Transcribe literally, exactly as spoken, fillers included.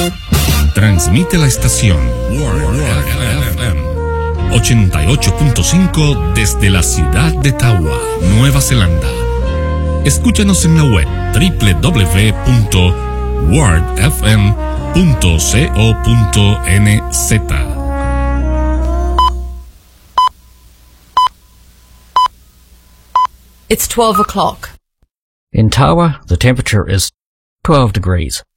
Transmite la estación Word F M ochenta y ocho punto cinco desde la ciudad de Taua, Nueva Zelanda. Escúchanos en la web doble u doble u doble u punto word f m punto co punto n z. It's twelve o'clock. In Tawa, the temperature is twelve degrees.